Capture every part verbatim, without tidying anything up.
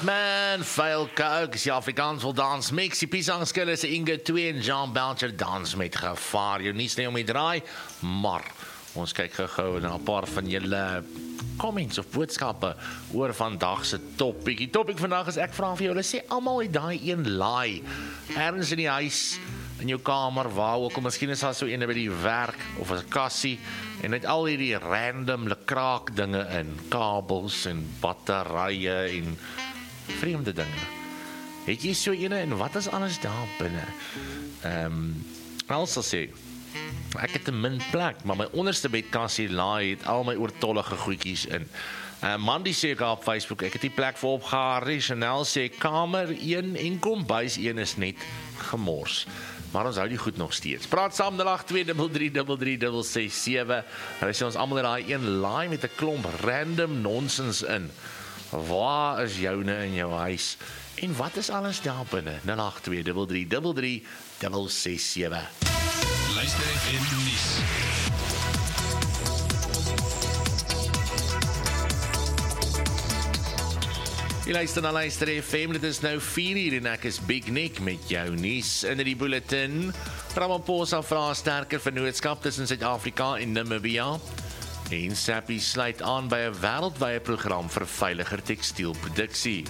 Man, vuil kook, is die Afrikaans wil dans, Mixie Pisangskil is Inge twee en Jean Belcher dans met gevaar. Jou nie snel met draai, maar ons kyk gou na 'n paar van julle comments of boodskappe oor vandag se topic. Die topic vandag is ek vra vir julle, sê almal het daai een laai ergens in die huis, in jou kamer, waar ook al, miskien is daar so ene by die werk of 'n kassie en het al hierdie random lekraak dinge in, kabels en batterye en vreemde dinge. Het jy so ene en wat is alles daar binne? Ehm, um, Elsa sê, ek het 'n min plek, maar my onderste bedkassie laai het al my oortollige goedjies in. Uh, Mandy sê ek op Facebook, ek het die plek vir opgehaar. Chanel sê kamer een en kombuis een is net gemors. Maar ons hou die goed nog steeds. Praat saam nul agt twee drie drie drie drie drie ses sewe. Hulle sê ons almal het daai een laai met 'n klomp random nonsens in. Waar is joune in jou huis? En wat is alles daar binne? nul agt twee drie drie drie drie drie ses sewe. Luister F M nuus. Jy luister na Luister F M, dit is nou vier uur en ek is Big Nick met jou nuus in die bulletin. Ramaphosa vra sterker vennootskap tussen Suid-Afrika en Namibia. En SAPI sluit aan by 'n wêreldwye program vir veiliger tekstielproduksie.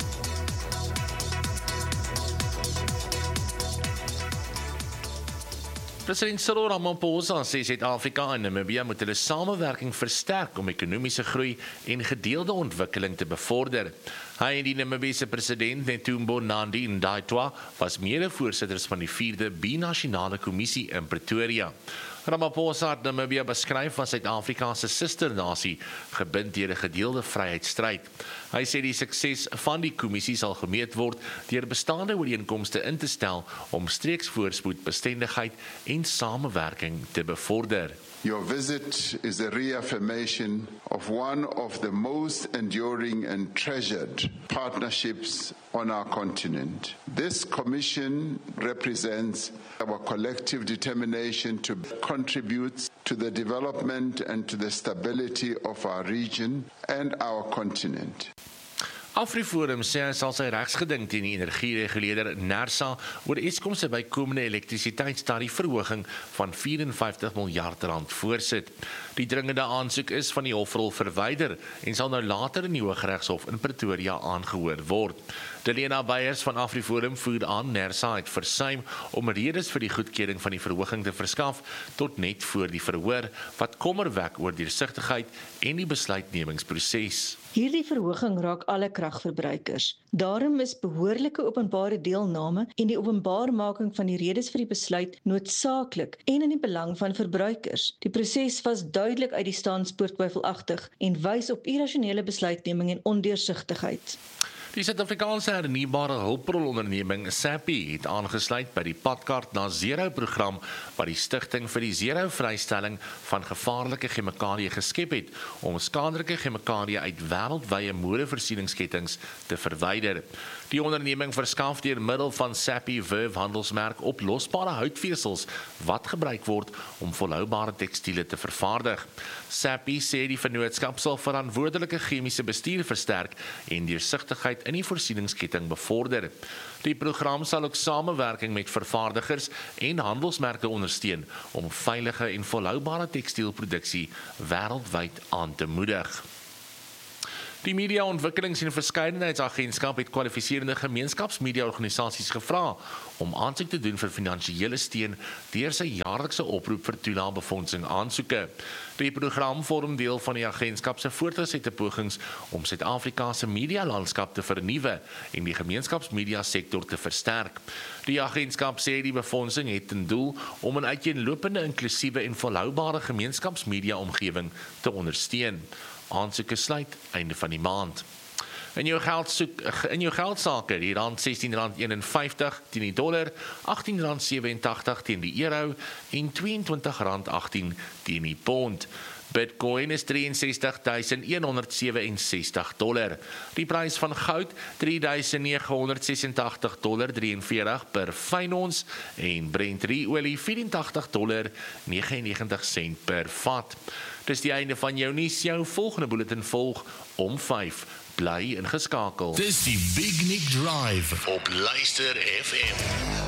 President Cyril Ramaphosa sê Suid-Afrika en Namibia moet hulle samewerking versterk om ekonomiese groei en gedeelde ontwikkeling te bevorder. Hy en die Namibiese president Netumbo Nandi Ndaitwah was mede-voorsitters van die vierde binasionale kommissie in Pretoria. Ramaphosa het Namibia beskryf as Suid-Afrika se susternasie, gebind deur 'n gedeelde vryheidsstryd. Hy sê die sukses van die kommissie sal gemeet word deur bestaande ooreenkomste in te stel om streeksvoorspoed, bestendigheid en samewerking te bevorder. Your visit is a reaffirmation of one of the most enduring and treasured partnerships on our continent. This commission represents our collective determination to contribute to the development and to the stability of our region and our continent. AfriForum sê hy sal sy regsgeding teen die energiereguleerder NERSA oor Eskom se bykomende elektrisiteitstariefverhoging van vyf en vyftig miljard rand voorsit. Die dringende aansoek is van die hofrol verwyder en sal nou later in die Hooggeregshof in Pretoria aangehoor word. Delena Beyers van AfriForum voer aan NERSA het versuim om redes vir die goedkeuring van die verhoging te verskaf tot net voor die verhoor wat kommer wek oor deursigtigheid en die besluitnemingsproses. Hierdie verhoging raak alle kragverbruikers. Daarom is behoorlike openbare deelname en die openbaarmaking van die redes vir die besluit noodsaaklik en in die belang van verbruikers. Die proses was duidelik uit die standspoort twyfelagtig en wys op irrasionele besluitneming en ondeursigtigheid. Die Suid-Afrikaanse hernubare hulpbrononderneming SAPI het aangesluit by die Padkaart na Zero program wat die Stichting vir die Zero vrystelling van gevaarlike chemikalieë geskep het om skadelike chemikalieë uit wêreldwye modevoorsieningskettings te verwyder. Die onderneming verskaf deur middel van SAPI Verve handelsmerk oplosbare houtvesels wat gebruik word om volhoubare tekstiele te vervaardig. SAPI sê die vennootskap sal verantwoordelike chemiese bestuur versterk en deursigtigheid in die voorsieningsketting bevorder. Die program sal ook samewerking met vervaardigers en handelsmerke ondersteun om veilige en volhoubare tekstielproduksie wêreldwyd aan te moedig. Die Media Ontwikkelings- en Verskeidenheidsagentskap het kwalifiserende gemeenskapsmedia-organisasies gevra om aansoek te doen vir finansiële steun deur sy jaarlikse oproep vir toelaatbefondsing aansoeke. Die program vorm deel van die agentskap se voortgesette pogings om Suid-Afrika se medialandskap te vernuwe en die gemeenskapsmedia sektor te versterk. Die agentskap sê die befondsing het ten doel om 'n uiteenlopende, inklusiewe en volhoubare gemeenskapsmedia-omgewing te ondersteun. Aansoeke sluit einde van die maand. In jou geldsoek, in jou geldsake, die rand sestien rand eenenvyftig teen die dollar, agttien rand sewenentagtig teen die euro en tweeëntwintig rand agttien teen die pond. Bitcoin is ses drie duisend honderd sewenses-tig dollar. Die prys van goud drie duisend nege honderd sesentagtig dollar drieënveertig per fyn ons en Brent olie vyf dollar negenennegentig sent per vat. Dis die einde van jou nuus. Jou volgende bulletin volg om vyf. Bly ingeskakel. Dis die Big Nick Drive op Luister F M.